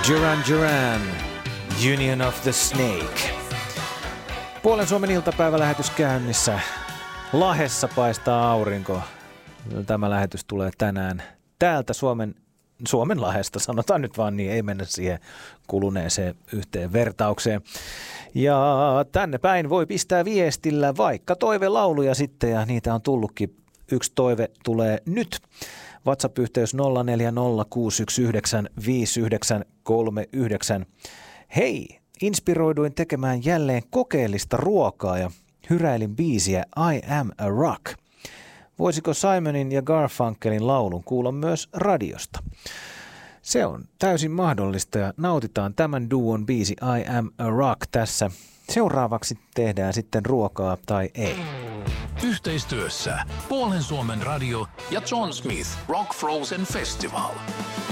Duran Duran, Union of the Snake. Puolen Suomen iltapäivälähetys käynnissä. Lahdessa paistaa aurinko. Tämä lähetys tulee tänään täältä Suomen Lahdesta, sanotaan nyt vaan niin, ei mennä siihen kuluneeseen yhteen vertaukseen. Ja tänne päin voi pistää viestillä vaikka toivelauluja sitten, ja niitä on tullutkin. Yksi toive tulee nyt. WhatsApp-yhteys 0406195939. Hei, inspiroiduin tekemään jälleen kokeellista ruokaa ja hyräilin biisiä I Am a Rock. Voisiko Simonin ja Garfunkelin laulun kuulla myös radiosta? Se on täysin mahdollista ja nautitaan tämän duon biisi I Am a Rock tässä. Seuraavaksi tehdään sitten ruokaa tai ei. Yhteistyössä Puolen Suomen radio ja John Smith Rock Frozen Festival.